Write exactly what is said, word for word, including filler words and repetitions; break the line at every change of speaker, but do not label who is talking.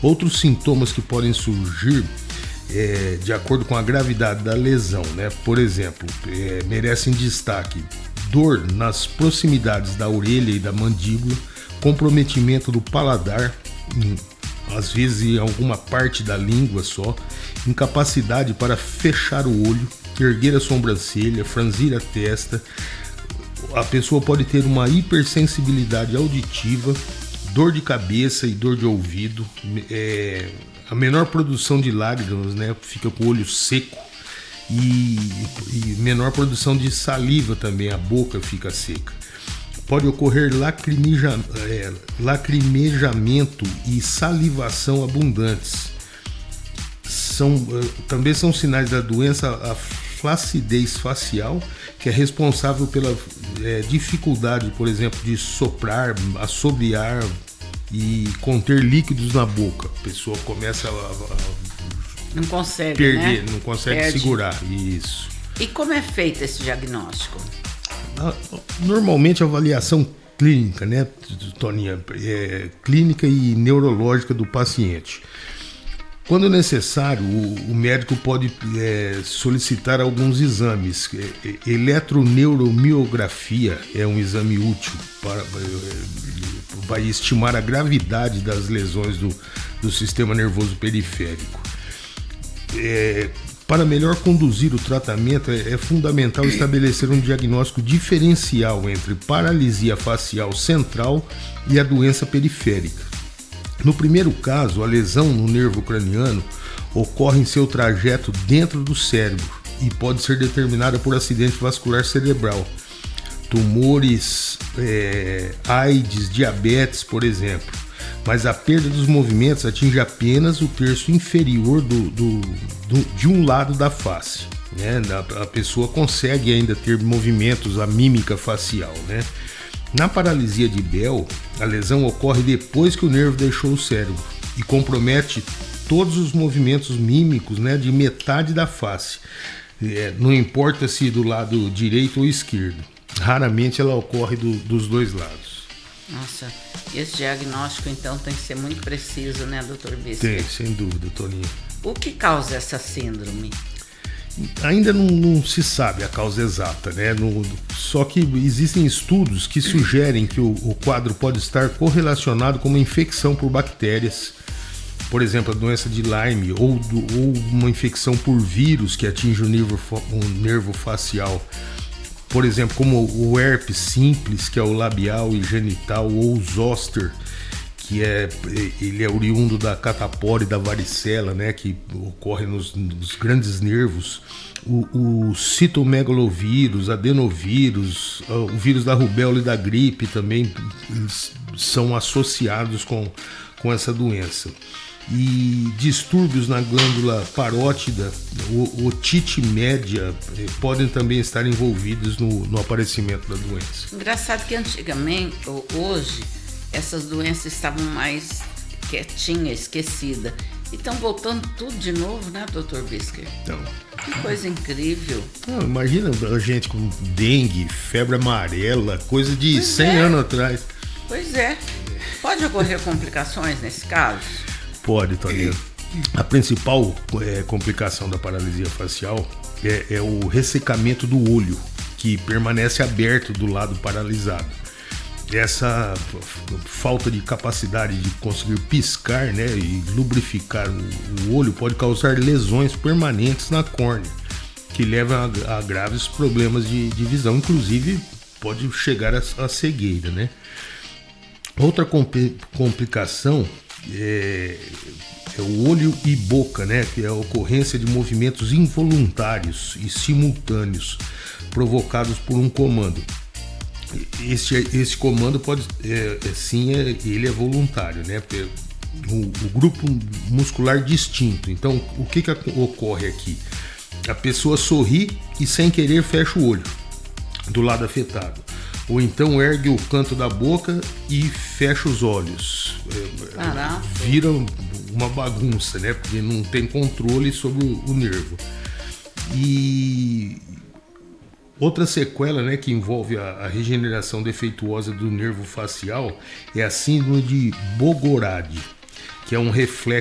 Outros sintomas que podem surgir é, de acordo com a gravidade da lesão, né? Por exemplo, é, merecem destaque dor nas proximidades da orelha e da mandíbula, comprometimento do paladar, em, às vezes em alguma parte da língua só, incapacidade para fechar o olho, erguer a sobrancelha, franzir a testa. A pessoa pode ter uma hipersensibilidade auditiva, dor de cabeça e dor de ouvido, é, a menor produção de lágrimas, né? Fica com o olho seco e, e menor produção de saliva também, a boca fica seca. Pode ocorrer lacrimeja, é, lacrimejamento e salivação abundantes. São, também são sinais da doença a flacidez facial, que é responsável pela é, dificuldade, por exemplo, de soprar, assobiar e conter líquidos na boca. A pessoa começa a, a
não consegue,
perder,
né?
não consegue
Perde.
segurar. Isso.
E como é feito esse diagnóstico?
Normalmente a avaliação clínica, né, Toninha, é clínica e neurológica do paciente. Quando necessário, o, o médico pode é, solicitar alguns exames. Eletroneuromiografia é um exame útil para vai estimar a gravidade das lesões do, do sistema nervoso periférico. É, Para melhor conduzir o tratamento, é fundamental estabelecer um diagnóstico diferencial entre paralisia facial central e a doença periférica. No primeiro caso, a lesão no nervo craniano ocorre em seu trajeto dentro do cérebro e pode ser determinada por acidente vascular cerebral, tumores, é, AIDS, diabetes, por exemplo. Mas a perda dos movimentos atinge apenas o terço inferior do, do, do, de um lado da face, né? A pessoa consegue ainda ter movimentos, a mímica facial, né? Na paralisia de Bell, a lesão ocorre depois que o nervo deixou o cérebro e compromete todos os movimentos mímicos, né, de metade da face. É, não importa se do lado direito ou esquerdo. Raramente ela ocorre do, dos dois lados.
Nossa, esse diagnóstico então tem que ser muito preciso, né, doutor Bisque?
Tem, sem dúvida, Toninho.
O que causa essa síndrome?
Ainda não, não se sabe a causa exata, né? No, só que existem estudos que sugerem que o, o quadro pode estar correlacionado com uma infecção por bactérias, por exemplo, a doença de Lyme, ou, do, ou uma infecção por vírus que atinge o nervo, o nervo facial. Por exemplo, como o herpes simples, que é o labial e genital, ou o zoster, que é, ele é oriundo da catapora e da varicela, né, que ocorre nos, nos grandes nervos, o, o citomegalovírus, adenovírus, o vírus da rubéola e da gripe também são associados com, com essa doença. E distúrbios na glândula parótida, o, otite média, podem também estar envolvidos no, no aparecimento da doença.
Engraçado que antigamente, ou hoje, essas doenças estavam mais quietinhas, esquecidas. E estão voltando tudo de novo, né, doutor Bisque?
Então,
que coisa incrível.
Não, imagina a gente com dengue, febre amarela, coisa de pois cem
é.
anos atrás.
Pois é. Pode ocorrer complicações nesse caso?
Pode, Toninho. A principal é, complicação da paralisia facial é, é o ressecamento do olho, que permanece aberto do lado paralisado. Essa falta de capacidade de conseguir piscar, né, e lubrificar o, o olho pode causar lesões permanentes na córnea, que levam a, a graves problemas de, de visão, inclusive pode chegar a, a cegueira, né? Outra compl- complicação é, é o olho e boca, né, que é a ocorrência de movimentos involuntários e simultâneos provocados por um comando. Esse, esse comando pode, é, sim, é, ele é voluntário, né? O, o grupo muscular distinto. Então, o que, que ocorre aqui? A pessoa sorri e sem querer fecha o olho do lado afetado. Ou então ergue o canto da boca e fecha os olhos.
Caraca.
Vira uma bagunça, né? Porque não tem controle sobre o, o nervo. E outra sequela, né, que envolve a, a regeneração defeituosa do nervo facial é a síndrome de Bogorad, que é um reflexo